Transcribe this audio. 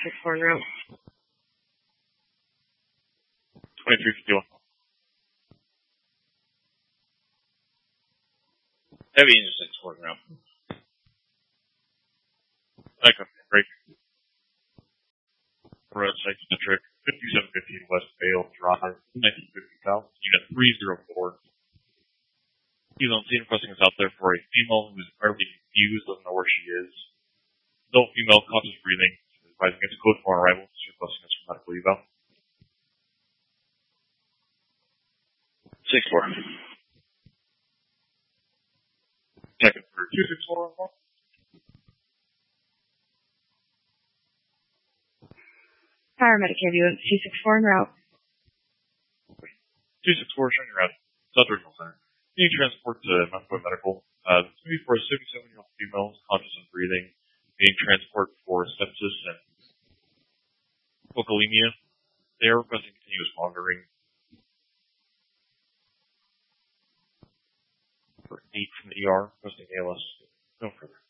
264 route. 2351. Heavy engine 6 route. Echo, break. Road Psychometric, 5715 West Vale Drive, 1950 South, Unit 304. He's on scene requesting us out there for a female who is incredibly confused, doesn't know where she is. Adult female, conscious breathing, advising against code for arrival, she's requesting us for medical eval. 6-4. Check it for 264. Paramedic ambulance 264 en route. 264 showing your route. South Regional Center. Need transport to Mount Point Medical. It's going to be for a 77-year-old female, conscious and breathing. Needing transport for sepsis and hypokalemia. They are requesting continuous monitoring. For 8 from the ER, requesting ALS. No further.